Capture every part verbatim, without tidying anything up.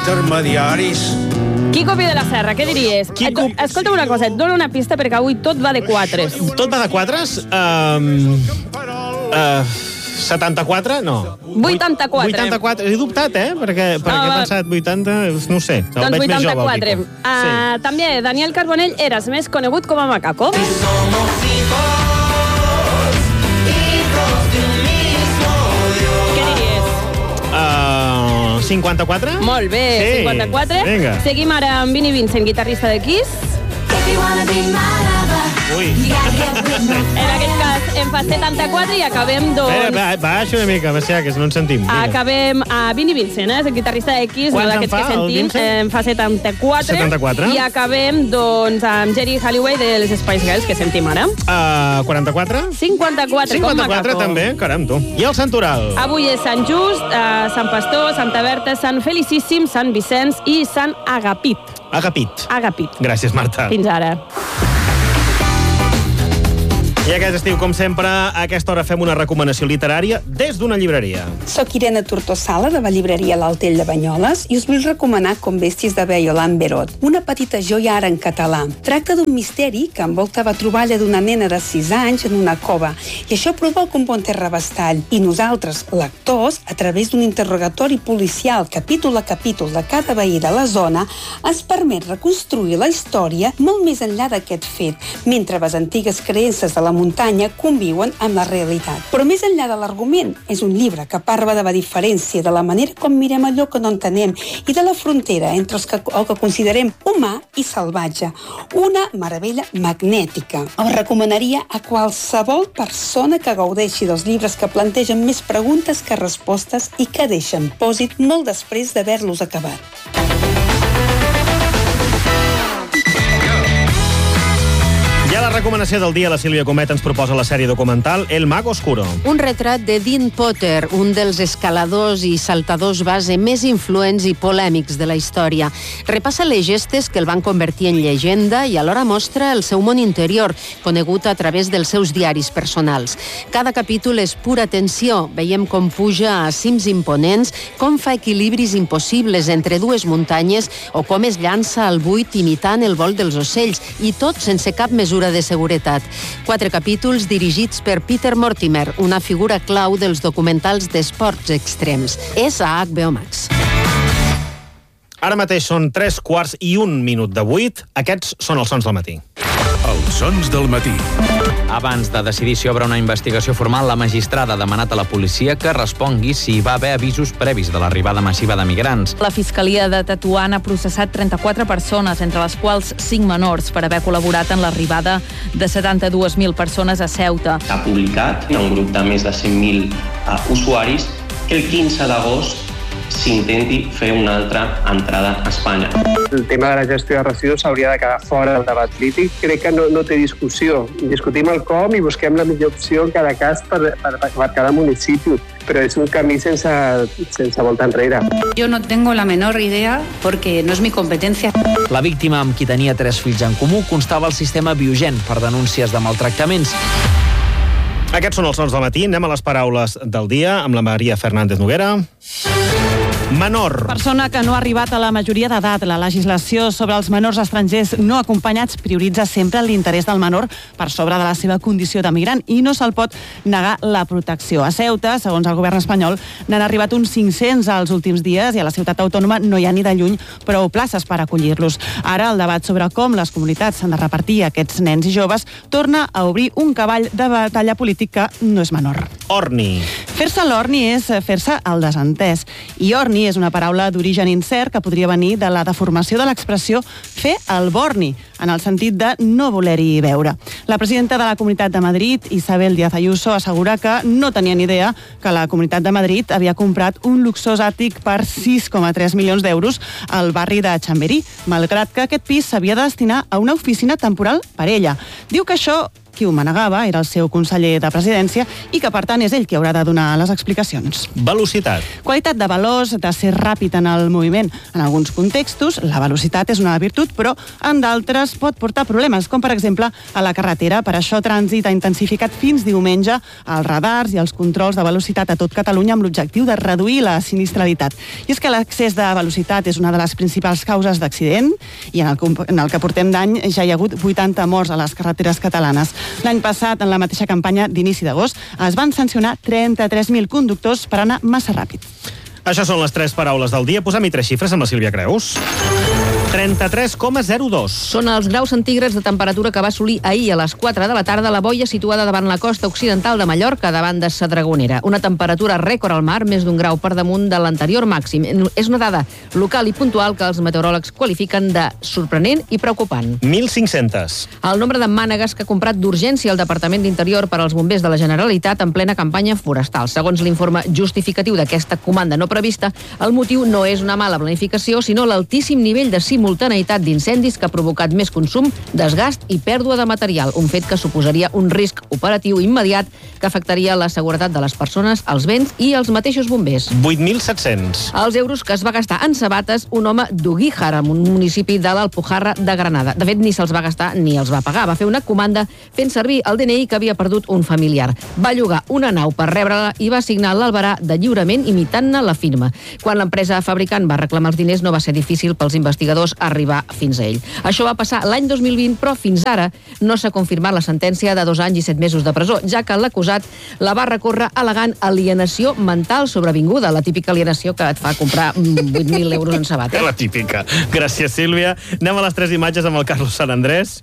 intermediaris. Quico Pi de la Serra, què diries? Quico... Escolta'm una cosa, et dono una pista perquè avui tot va de quatres. Tot va de quatres? Um, uh, setanta-quatre? No. vuitanta-quatre. vuitanta-quatre. He dubtat, eh? Perquè, perquè No, he pensat vuitanta... No sé. Doncs vuitanta-quatre. Uh, sí. També Daniel Carbonell eres més conegut com a Macaco. Què diries? Uh, cinquanta-quatre? Molt bé, sí. cinquanta-quatre. Vinga. Seguim ara amb Vinnie Vincent, guitarrista de Kiss. Ui. En aquest cas en fa setanta-quatre i acabem, doncs... Eh, va, baixa una mica, va ser que no ens sentim. Vinga. Acabem a Vinnie Vincent, eh? És el guitarrista de Kiss, no d'aquests que sentim. En fa setanta-quatre. setanta-quatre. I acabem, doncs, amb Jerry Halliway de les Spice Girls, que sentim ara. Uh, quaranta-quatre? cinquanta-quatre, com cinquanta-quatre Macaco. també, caram, tu. I el Santoral? Avui és Sant Just, uh, Sant Pastor, Santa Berta, Sant Felicíssim, Sant Vicenç i Sant Agapit. Agapit. Agapit. Gràcies, Marta. Fins ara. I aquest estiu, com sempre, a aquesta hora fem una recomanació literària des d'una llibreria. Soc Irene Tortosala, de la llibreria L'Altell de Banyoles, i us vull recomanar Com vestis de Violant Berot, una petita joia ara en català. Tracta d'un misteri que envolta la troballa d'una nena de sis anys en una cova, i això provoca un bon terrabastall. I nosaltres, lectors, a través d'un interrogatori policial capítol a capítol de cada veí de la zona, ens permet reconstruir la història molt més enllà d'aquest fet, mentre les antigues creences de la muntanya conviuen amb la realitat. Però més enllà de l'argument, és un llibre que parla de la diferència, de la manera com mirem allò que no entenem i de la frontera entre els que, el que considerem humà i salvatge. Una meravella magnètica. El recomanaria a qualsevol persona que gaudeixi dels llibres que plantegen més preguntes que respostes i que deixen pòsit molt després d'haver-los acabat. I a la recomanació del dia, la Sílvia Comet ens proposa la sèrie documental El Mago Oscuro. Un retrat de Dean Potter, un dels escaladors i saltadors base més influents i polèmics de la història. Repassa les gestes que el van convertir en llegenda i alhora mostra el seu món interior, conegut a través dels seus diaris personals. Cada capítol és pura tensió. Veiem com puja a cims imponents, com fa equilibris impossibles entre dues muntanyes o com es llança al buit imitant el vol dels ocells, i tot sense cap mesura de seguretat. Quatre capítols dirigits per Peter Mortimer, una figura clau dels documentals d'esports extrems. És a H B O Max. Ara mateix són tres quarts i un minut de vuit. Aquests són els sons del matí. Els sons del matí. Abans de decidir si obre una investigació formal, la magistrada ha demanat a la policia que respongui si hi va haver avisos previs de l'arribada massiva de migrants. La Fiscalia de Tetuan ha processat trenta-quatre persones, entre les quals cinc menors, per haver col·laborat en l'arribada de setanta-dues mil persones a Ceuta. Ha publicat un grup de més de cent mil uh, usuaris que el quinze d'agost s'intenti fer una altra entrada a Espanya. El tema de la gestió de residus s'hauria de quedar fora del debat polític. Crec que no, no té discussió. Discutim el com i busquem la millor opció en cada cas per, per, per cada municipi. Però és un camí sense, sense volta enrere. Yo no tengo la menor idea porque no es mi competencia. La víctima, amb qui tenia tres fills en comú, constava al sistema Biogen per denúncies de maltractaments. Aquests són els sons del matí. Anem a les paraules del dia amb la Maria Fernández Noguera. Menor. Persona que no ha arribat a la majoria d'edat. La legislació sobre els menors estrangers no acompanyats prioritza sempre l'interès del menor per sobre de la seva condició de migrant i no se'l pot negar la protecció. A Ceuta, segons el govern espanyol, n'han arribat uns cinc-cents als últims dies i a la ciutat autònoma no hi ha ni de lluny prou places per acollir-los. Ara el debat sobre com les comunitats han de repartir aquests nens i joves torna a obrir un cavall de batalla polític que no és menor. Orni. Fer-se l'orni és fer-se el desentès. I orni és una paraula d'origen incert que podria venir de la deformació de l'expressió fer el borni, en el sentit de no voler-hi veure. La presidenta de la Comunitat de Madrid, Isabel Díaz Ayuso, assegura que no tenia ni idea que la Comunitat de Madrid havia comprat un luxós àtic per sis coma tres milions d'euros al barri de Chamberí, malgrat que aquest pis s'havia de destinar a una oficina temporal per ella. Diu que això qui ho manegava era el seu conseller de presidència i que, per tant, és ell qui haurà de donar les explicacions. Velocitat. Qualitat de veloç, de ser ràpid en el moviment. En alguns contextos, la velocitat és una virtut, però en d'altres pot portar problemes, com per exemple a la carretera. Per això Trànsit ha intensificat fins diumenge els radars i els controls de velocitat a tot Catalunya amb l'objectiu de reduir la sinistralitat. I és que l'excés de velocitat és una de les principals causes d'accident i en el, en el que portem d'any ja hi ha hagut vuitanta morts a les carreteres catalanes. L'any passat, en la mateixa campanya d'inici d'agost, es van sancionar trenta-tres mil conductors per anar massa ràpid. Això són les tres paraules del dia. Posem-hi tres xifres amb la Sílvia Creus. trenta-tres coma zero dos. Són els graus centígrads de temperatura que va assolir ahir a les quatre de la tarda la boia situada davant la costa occidental de Mallorca, davant de Sa Dragonera. Una temperatura rècord al mar, més d'un grau per damunt de l'anterior màxim. És una dada local i puntual que els meteoròlegs qualifiquen de sorprenent i preocupant. mil cinc-cents. El nombre de mànegues que ha comprat d'urgència el Departament d'Interior per als bombers de la Generalitat en plena campanya forestal. Segons l'informe justificatiu d'aquesta comanda no prevista, el motiu no és una mala planificació, sinó l'altíssim nivell de simultaneïtat d'incendis que ha provocat més consum, desgast i pèrdua de material, un fet que suposaria un risc operatiu immediat que afectaria la seguretat de les persones, els béns i els mateixos bombers. vuit mil set-cents. Els euros que es va gastar en sabates un home d'Uguíjar, en un municipi de l'Alpujarra de Granada. De fet, ni se'ls va gastar ni els va pagar. Va fer una comanda fent servir el D N I que havia perdut un familiar. Va llogar una nau per rebre-la i va signar l'albarà de lliurament imitant-ne la firma. Quan l'empresa fabricant va reclamar els diners no va ser difícil pels investigadors arribar fins a ell. Això va passar l'any dos mil vint, però fins ara no s'ha confirmat la sentència de dos anys i set mesos de presó, ja que l'acusat la va recórrer al·legant alienació mental sobrevinguda, la típica alienació que et fa comprar vuit mil euros en sabates. La típica. Gràcies, Sílvia. Anem a les tres imatges amb el Carlos Sant Andrés.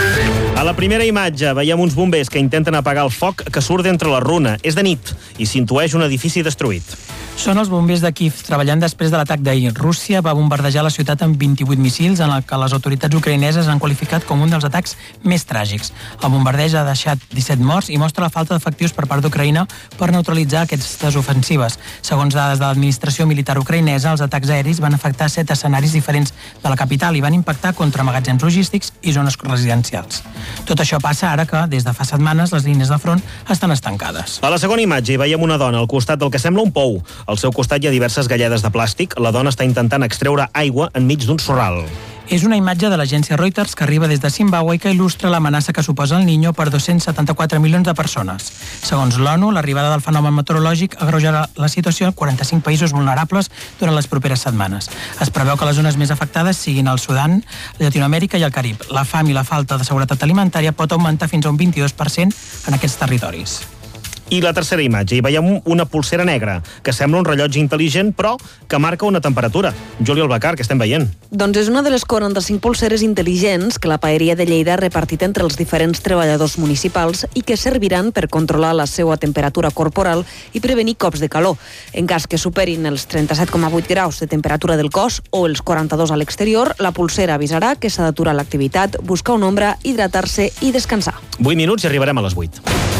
A la primera imatge veiem uns bombers que intenten apagar el foc que surt d'entre la runa. És de nit i s'intueix un edifici destruït. Són els bombers de Kíev, treballant després de l'atac d'ahir. Rússia va bombardejar la ciutat amb vint-i-vuit missils, en el que les autoritats ucraïneses han qualificat com un dels atacs més tràgics. El bombardeig ha deixat disset morts i mostra la falta d'efectius per part d'Ucraïna per neutralitzar aquestes ofensives. Segons dades de l'administració militar ucraïnesa, els atacs aeris van afectar set escenaris diferents de la capital i van impactar contra magatzems logístics i zones residencials. Tot això passa ara que, des de fa setmanes, les línies de front estan estancades. A la segona imatge hi veiem una dona al costat del que sembla un pou. Al seu costat hi ha diverses galledes de plàstic. La dona està intentant extreure aigua enmig d'un sorral. És una imatge de l'agència Reuters que arriba des de Zimbàbue i que il·lustra l'amenaça que suposa el Niño per dos-cents setanta-quatre milions de persones. Segons l'ONU, l'arribada del fenomen meteorològic agreujarà la situació en quaranta-cinc països vulnerables durant les properes setmanes. Es preveu que les zones més afectades siguin el Sudan, Llatinoamèrica i el Carib. La fam i la falta de seguretat alimentària pot augmentar fins a un vint-i-dos per cent en aquests territoris. I la tercera imatge, hi veiem una pulsera negra, que sembla un rellotge intel·ligent, però que marca una temperatura. Juli Albacar, què estem veient? Doncs és una de les quaranta-cinc pulseres intel·ligents que la Paeria de Lleida ha repartit entre els diferents treballadors municipals i que serviran per controlar la seva temperatura corporal i prevenir cops de calor. En cas que superin els trenta-set coma vuit graus de temperatura del cos o els quaranta-dos a l'exterior, la pulsera avisarà que s'ha d'aturar l'activitat, buscar una ombra, hidratar-se i descansar. vuit minuts i arribarem a les vuit.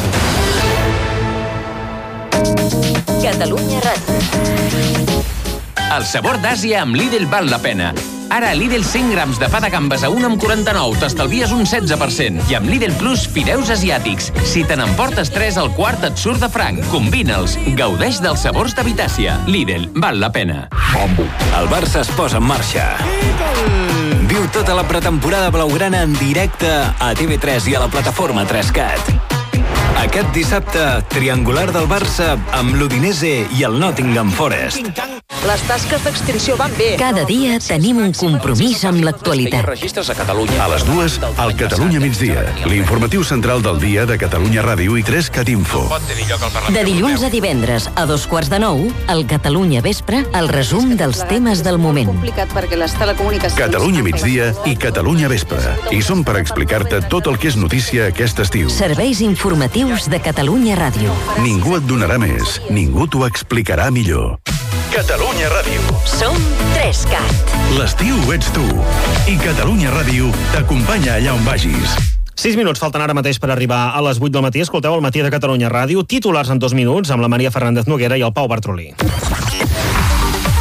Catalunya Ràdio. El sabor d'Àsia amb Lidl val la pena. Ara a Lidl cent grams de pa de gambes a un coma quaranta-nou t'estalvies un setze per cent. I amb Lidl Plus fideus asiàtics. Si te n'emportes tres, el quart et surt de franc. Combina'ls. Gaudeix dels sabors de Vitàcia. Lidl, val la pena. El Barça es posa en marxa. Viu tota la pretemporada blaugrana en directe a T V tres i a la plataforma tres cat. Aquest dissabte, triangular del Barça amb l'Udinese i el Nottingham Forest. Les tasques d'extinció van bé. Cada dia tenim un compromís amb l'actualitat. Registres a Catalunya. A les dues, al Catalunya migdia. L'informatiu central del dia de Catalunya Ràdio i tres cat Info. De dilluns a divendres, a dos quarts de nou, al Catalunya Vespre, el resum dels temes del moment. Complicat perquè les telecomunicacions... Catalunya migdia i Catalunya Vespre. I som per explicar-te tot el que és notícia aquest estiu. Serveis informatius de Catalunya Ràdio. Ningú et donarà més, ningú t'ho explicarà millor. Catalunya Ràdio. Som tres cat. L'estiu ets tu. I Catalunya Ràdio t'acompanya allà on vagis. Sis minuts falten ara mateix per arribar a les vuit del matí. Escolteu el matí de Catalunya Ràdio. Titulars en dos minuts amb la Maria Fernández Noguera i el Pau Bartrolí.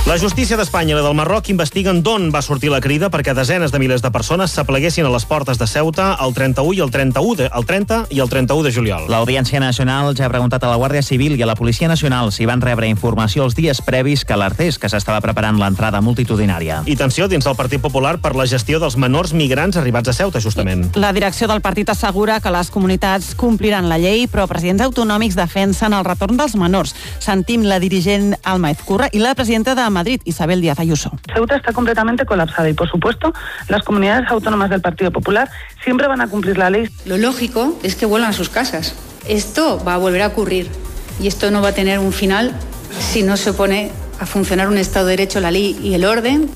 La justícia d'Espanya i la del Marroc investiguen d'on va sortir la crida perquè desenes de milers de persones s'apleguessin a les portes de Ceuta el trenta-u i el trenta-u de, el trenta i el trenta-u de juliol. L'Audiència Nacional ja ha preguntat a la Guàrdia Civil i a la Policia Nacional si van rebre informació els dies previs que alertés que s'estava preparant l'entrada multitudinària. I tensió dins del Partit Popular per la gestió dels menors migrants arribats a Ceuta, justament. La direcció del partit assegura que les comunitats compliran la llei, però presidents autonòmics defensen el retorn dels menors. Sentim la dirigent Alma Ezcurra i la presidenta de Madrid, Isabel Díaz Ayuso. Ceuta está completamente colapsada y, por supuesto, las comunidades autónomas del Partido Popular siempre van a cumplir la ley. Lo lógico es que vuelvan a sus casas. Esto va a volver a ocurrir y esto no va a tener un final si no se pone a funcionar un Estado de Derecho, la ley y el orden.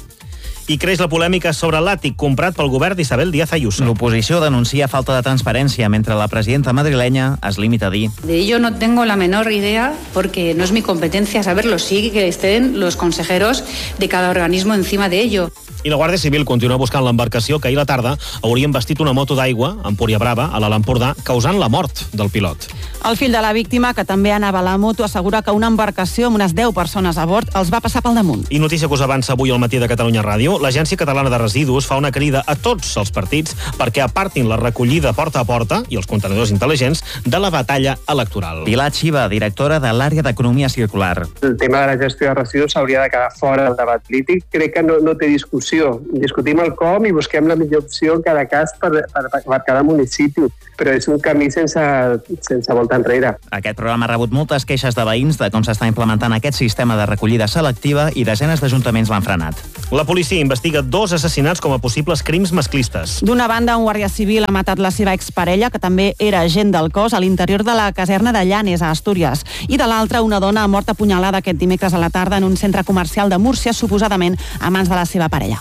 I creix la polèmica sobre l'àtic comprat pel govern d'Isabel Díaz Ayuso. L'oposició denuncia falta de transparència, mentre la presidenta madrilenya es limita a dir: De ello no tengo la menor idea porque no es mi competencia saberlo. Sí que estén los consejeros de cada organismo encima de ello. I la Guàrdia Civil continua buscant l'embarcació que ahir a la tarda hauria embastit una moto d'aigua a Empúria Brava, a l'Alt Empordà, causant la mort del pilot. El fill de la víctima, que també anava a la moto, assegura que una embarcació amb unes deu persones a bord els va passar pel damunt. I notícia que us avança avui al matí de Catalunya Ràdio, l'Agència Catalana de Residus fa una crida a tots els partits perquè apartin la recollida porta a porta i els contenidors intel·ligents de la batalla electoral. Pilar Xiva, directora de l'àrea d'Economia Circular. El tema de la gestió de residus s'hauria de quedar fora del debat polític. Crec que no, no té discussió. Discutim el com i busquem la millor opció en cada cas per, per, per cada municipi, però és un camí sense, sense volta enrere. Aquest programa ha rebut moltes queixes de veïns de com s'està implementant aquest sistema de recollida selectiva i desenes d'ajuntaments l'han frenat. La policia investiga dos assassinats com a possibles crims masclistes. D'una banda, un guàrdia civil ha matat la seva exparella, que també era agent del cos, a l'interior de la caserna de Llanes, a Astúries. I de l'altra, una dona ha mort apunyalada aquest dimecres a la tarda en un centre comercial de Múrcia, suposadament a mans de la seva parella.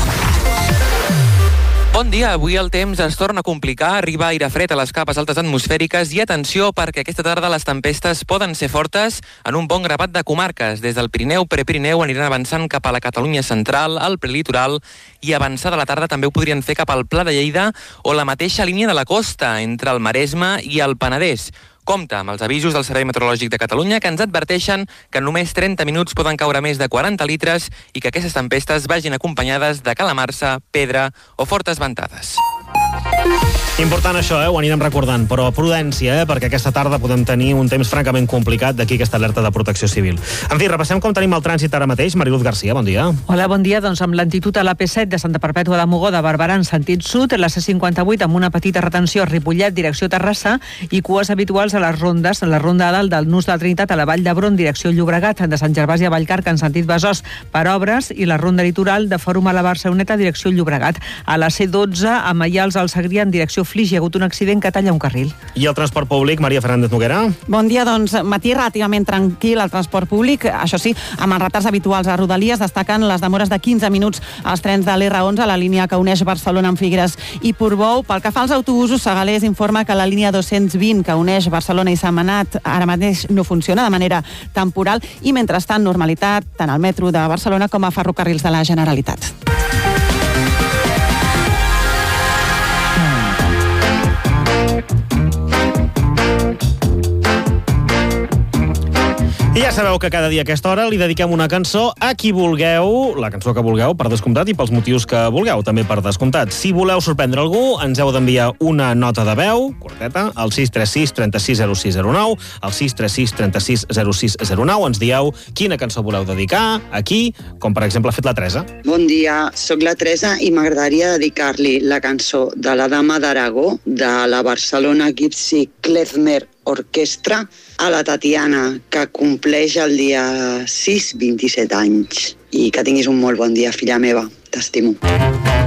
Bon dia, avui el temps es torna a complicar, arriba aire fred a les capes altes atmosfèriques i atenció perquè aquesta tarda les tempestes poden ser fortes en un bon grapat de comarques. Des del Pirineu, Prepirineu aniran avançant cap a la Catalunya central, al prelitoral i avançada la tarda també ho podrien fer cap al Pla de Lleida o la mateixa línia de la costa entre el Maresme i el Penedès. Compte amb els avisos del Servei Meteorològic de Catalunya que ens adverteixen que en només trenta minuts poden caure més de quaranta litres i que aquestes tempestes vagin acompanyades de calamarsa, pedra o fortes ventades. Important això, eh? Ho anirem recordant, però prudència, eh? Perquè aquesta tarda podem tenir un temps francament complicat d'aquí aquesta alerta de protecció civil. En fi, repassem com tenim el trànsit ara mateix. Mariluz Garcia, bon dia. Hola, bon dia. Doncs amb lentitud a l'A P set de Santa Perpètua de Mogoda, Barberà en sentit sud, la C cinquanta-vuit amb una petita retenció a Ripollet, direcció Terrassa, i cues habituals a les rondes, la ronda a dalt del Nus de la Trinitat a la Vall d'Hebron, direcció Llobregat, de Sant Gervasi a Vallcarca en sentit Besòs per obres, i la ronda litoral de Fòrum a la Barceloneta, direcció Llobregat. A la C dotze, a Maials al Segrià, en direcció Flix, hi ha hagut un accident que talla un carril. I el transport públic, Maria Fernández Noguera? Bon dia, doncs, matí relativament tranquil al transport públic, això sí, amb els retards habituals a Rodalies, destaquen les demores de quinze minuts als trens de l'R onze, a la línia que uneix Barcelona amb Figueres i Portbou. Pel que fa als autobusos, Segalers informa que la línia dos-cents vint, que uneix Barcelona i Sentmenat, ara mateix no funciona de manera temporal, i mentrestant normalitat tant al metro de Barcelona com a ferrocarrils de la Generalitat. I ja sabeu que cada dia a aquesta hora li dediquem una cançó a qui vulgueu, la cançó que vulgueu, per descomptat, i pels motius que vulgueu, també per descomptat. Si voleu sorprendre algú, ens heu d'enviar una nota de veu, curteta, al sis tres sis, trenta-sis, zero sis zero nou, al sis tres sis, trenta-sis, zero sis zero nou, ens dieu quina cançó voleu dedicar, a qui, com per exemple ha fet la Teresa. Bon dia, sóc la Teresa i m'agradaria dedicar-li la cançó de la Dama d'Aragó, de la Barcelona Gypsy Klezmer Orquestra, a la Tatiana, que compleix el dia sis, vint-i-set anys. I que tinguis un molt bon dia, filla meva. T'estimo.